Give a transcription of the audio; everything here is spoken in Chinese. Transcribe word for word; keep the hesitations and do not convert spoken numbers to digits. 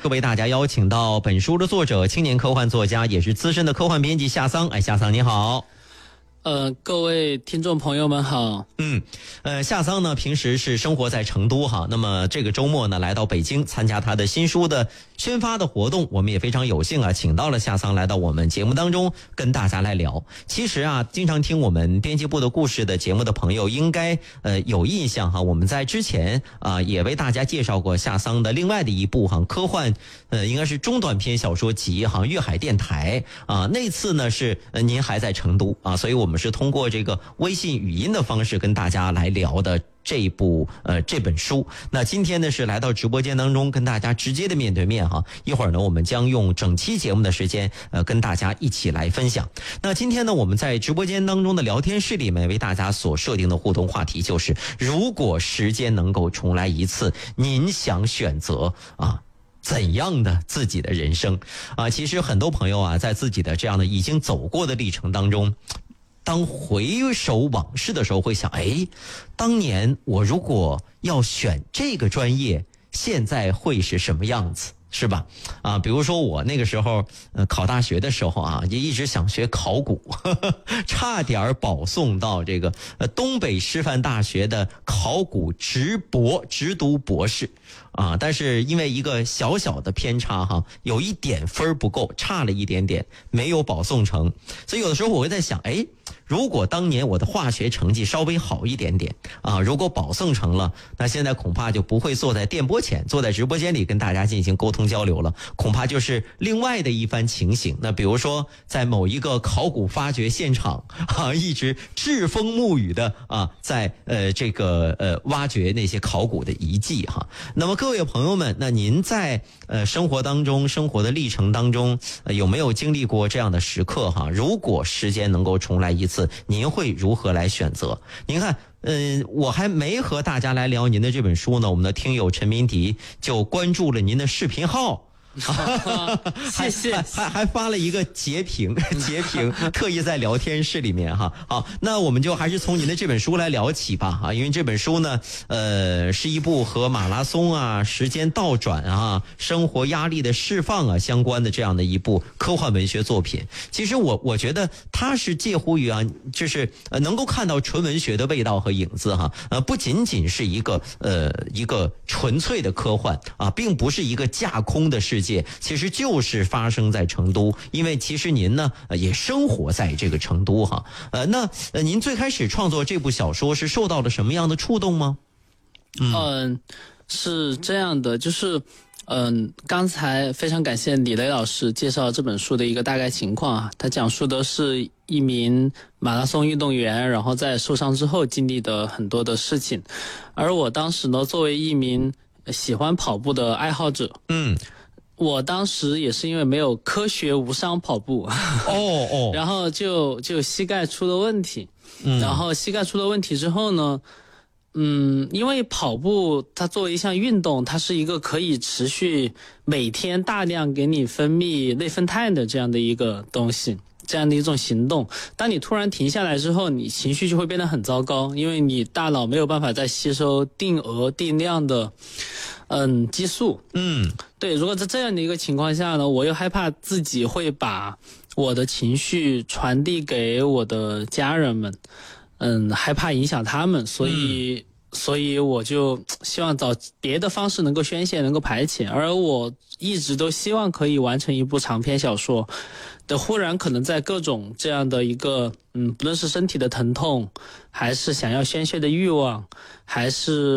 为大家邀请到本书的作者、青年科幻作家，也是资深的科幻编辑夏桑。哎，夏桑你好。 呃，各位听众朋友们好。 嗯，呃，夏桑呢平时是生活在成都哈，那么这个周末呢来到北京参加他的新书的宣发的活动，我们也非常有幸啊，请到了夏桑来到我们节目当中跟大家来聊。其实啊，经常听我们编辑部的故事的节目的朋友应该呃有印象哈，我们在之前啊、呃、也为大家介绍过夏桑的另外的一部哈科幻呃应该是中短篇小说集哈《粤海电台》啊、呃，那次呢是呃您还在成都啊，所以我们我们是通过这个微信语音的方式跟大家来聊的这一部呃这本书。那今天呢是来到直播间当中跟大家直接的面对面哈，一会儿呢我们将用整期节目的时间呃跟大家一起来分享。那今天呢我们在直播间当中的聊天室里面为大家所设定的互动话题就是，如果时间能够重来一次，您想选择啊怎样的自己的人生啊？其实很多朋友啊在自己的这样的已经走过的历程当中，当回首往事的时候会想，哎，当年我如果要选这个专业，现在会是什么样子，是吧？啊，比如说我那个时候呃考大学的时候啊，也一直想学考古，呵呵，差点保送到这个呃东北师范大学的考古直博直读博士啊，但是因为一个小小的偏差哈，有一点分不够，差了一点点，没有保送成。所以有的时候我会在想，哎，如果当年我的化学成绩稍微好一点点啊，如果保送成了，那现在恐怕就不会坐在电波前，坐在直播间里跟大家进行沟通交流了，恐怕就是另外的一番情形。那比如说在某一个考古发掘现场啊，一直栉风沐雨的啊，在呃这个呃挖掘那些考古的遗迹哈。那么各位朋友们，那您在呃生活当中生活的历程当中、呃、有没有经历过这样的时刻哈？如果时间能够重来一次，您会如何来选择？您看，嗯、呃，我还没和大家来聊您的这本书呢，我们的听友陈明迪就关注了您的视频号。 谢谢， 还还还发了一个截屏，截屏，特意在聊天室里面哈。好，那我们就还是从您的这本书来聊起吧哈，因为这本书呢，呃，是一部和马拉松啊、时间倒转啊、生活压力的释放啊相关的这样的一部科幻文学作品。其实我我觉得它是介乎于啊，就是呃能够看到纯文学的味道和影子哈，呃，不仅仅是一个呃一个纯粹的科幻啊，并不是一个架空的世界。其实就是发生在成都，因为其实您呢也生活在这个成都哈。呃，那呃您最开始创作这部小说是受到了什么样的触动吗？ 嗯，呃、是这样的，就是嗯、呃，刚才非常感谢李雷老师介绍这本书的一个大概情况啊，他讲述的是一名马拉松运动员，然后在受伤之后经历的很多的事情，而我当时呢，作为一名喜欢跑步的爱好者，嗯。我当时也是因为没有科学无伤跑步，哦哦，然后就就膝盖出了问题，嗯，然后膝盖出了问题之后呢，嗯，因为跑步它作为一项运动，它是一个可以持续每天大量给你分泌内啡肽的这样的一个东西。这样的一种行动，当你突然停下来之后，你情绪就会变得很糟糕，因为你大脑没有办法再吸收定额定量的嗯激素。嗯，对，如果在这样的一个情况下呢，我又害怕自己会把我的情绪传递给我的家人们，嗯，害怕影响他们，所以、嗯、所以我就希望找别的方式能够宣泄，能够排遣，而我一直都希望可以完成一部长篇小说的，忽然可能在各种这样的一个嗯，不论是身体的疼痛，还是想要宣泄的欲望，还是